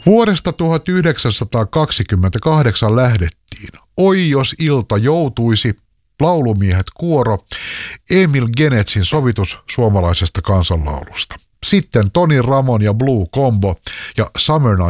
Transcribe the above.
Vuodesta 1928 lähdettiin. Oi jos ilta joutuisi, laulumiehet kuoro, Emil Genetsin sovitus suomalaisesta kansanlaulusta. Sitten Toni Ramon ja Blue Combo ja Summer